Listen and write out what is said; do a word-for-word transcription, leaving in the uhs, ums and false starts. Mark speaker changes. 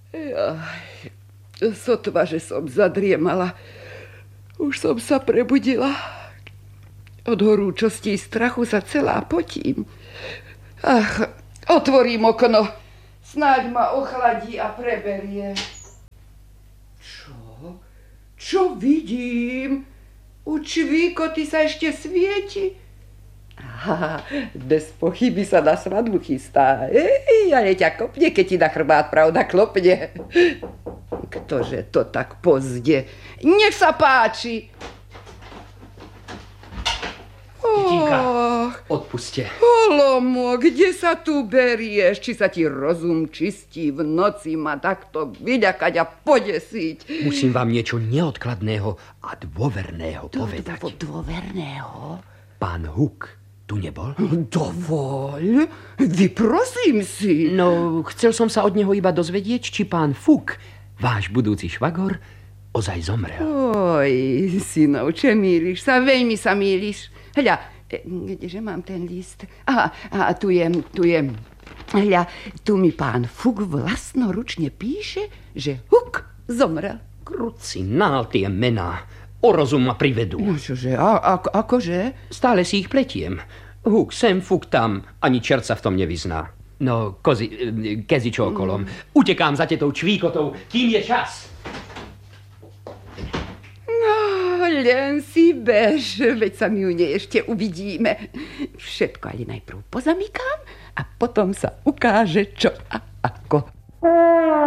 Speaker 1: Jaj, sotva, že som zadriemala. Už som sa prebudila. Od horúčosti strachu sa celá potím. Ach, otvorím okno. Snáď ma ochladí a preberie. Čo? Čo vidím? U Čvíkoty sa ešte svieti. Aha, bez pochyby sa na svadbu chystá. Ej, ale ťa kopne, keď ti na chrbát pravda klopne. Ktože to tak pozde? Nech sa páči.
Speaker 2: Titinka, odpuste.
Speaker 1: Holomo, kde sa tu berieš? Či sa ti rozum čistí v noci ma takto vyľakať a podesiť?
Speaker 2: Musím vám niečo neodkladného a dôverného
Speaker 1: Do,
Speaker 2: povedať.
Speaker 1: Do, dôverného?
Speaker 2: Pán Huk tu nebol?
Speaker 1: Dovoľ, vyprosím si.
Speaker 2: No, chcel som sa od neho iba dozvedieť, či pán Fuk, váš budúci švagor, ozaj zomrel.
Speaker 1: Oj, synovče, mýliš sa, veľmi sa mýliš. Hľa, kdeže mám ten list? Aha, a tu je, tu je. Hľa, tu mi pán Fuk vlastnoručne píše, že Huk zomrel.
Speaker 2: Krucinál tie mená. O rozum ma privedú.
Speaker 1: No čože, a, ako, akože?
Speaker 2: Stále si ich pletiem. Huk sem, Fuk tam. Ani čert sa v tom nevyzná. No, kozi, kezi čo okolom. Mm. Utekám za tetou Čvíkotou, kým je čas.
Speaker 1: Len si bež, veď sa mi u nej ešte uvidíme. Všetko ale najprv pozamykám a potom sa ukáže čo a ako.